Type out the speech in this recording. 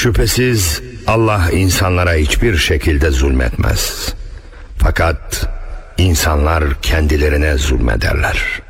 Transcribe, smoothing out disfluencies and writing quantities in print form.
Şüphesiz Allah insanlara hiçbir şekilde zulmetmez. Fakat insanlar kendilerine zulmederler.